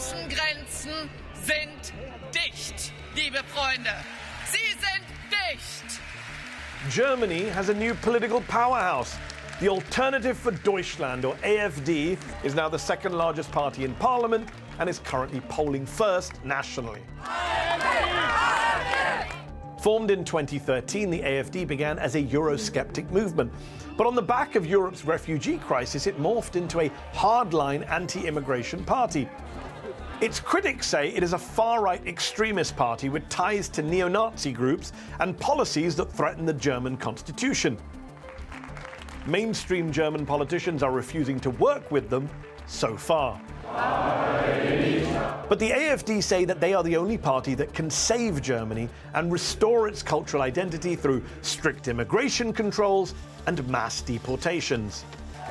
Außengrenzen sind dicht, liebe Freunde. Sie sind dicht. Germany has a new political powerhouse. The Alternative for Deutschland, or AfD, is now the second largest party in parliament and is currently polling first nationally. Formed in 2013, the AfD began as a Eurosceptic movement. But on the back of Europe's refugee crisis, it morphed into a hardline anti-immigration party. Its critics say it is a far-right extremist party with ties to neo-Nazi groups and policies that threaten the German constitution. Mainstream German politicians are refusing to work with them so far. But the AfD say that they are the only party that can save Germany and restore its cultural identity through strict immigration controls and mass deportations.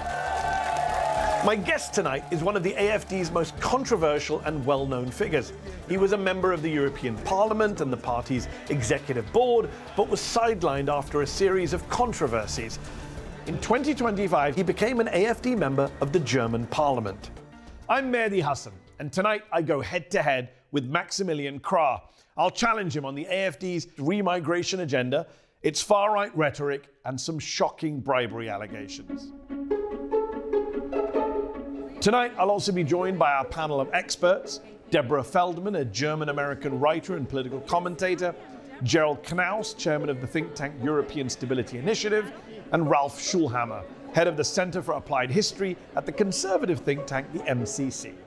My guest tonight is one of the AfD's most controversial and well-known figures. He was a member of the European Parliament and the party's executive board, but was sidelined after a series of controversies. In 2025, he became an AfD member of the German Parliament. I'm Mehdi Hasan, and tonight I go head-to-head with Maximilian Krah. I'll challenge him on the AfD's remigration agenda, its far-right rhetoric, and some shocking bribery allegations. Tonight, I'll also be joined by our panel of experts: Deborah Feldman, a German-American writer and political commentator; Gerald Knaus, chairman of the think tank European Stability Initiative; and Ralf Schulhammer, head of the Center for Applied History at the conservative think tank, the MCC.